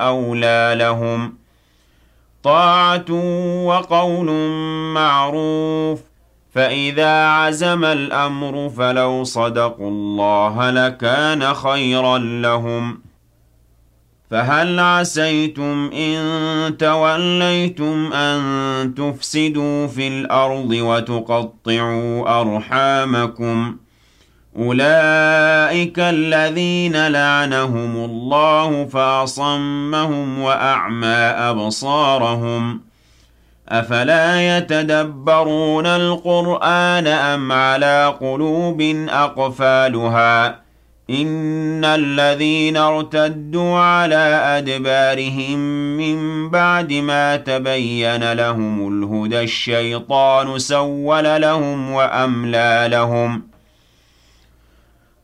أولى لهم طاعة وقول معروف فإذا عزم الأمر فلو صدقوا الله لكان خيرا لهم فهل عسيتم إن توليتم أن تفسدوا في الأرض وتقطعوا أرحامكم أولئك الذين لعنهم الله فأصمهم وأعمى أبصارهم أفلا يتدبرون القرآن أم على قلوب أقفالها إن الذين ارتدوا على أدبارهم من بعد ما تبين لهم الهدى الشيطان سول لهم وأملى لهم